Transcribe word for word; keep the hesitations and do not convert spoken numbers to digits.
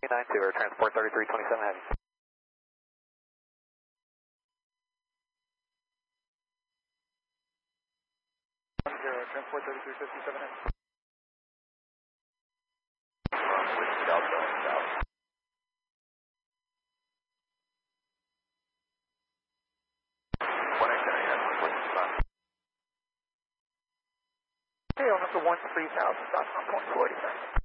nine two, or transport thirty-three twenty-seven heavy. one zero, transport thirty-three fifty-seven heavy. With Delta south. one eight seven eight, what's the spot? Hey, on number one three thousand, dot com point forty, thanks.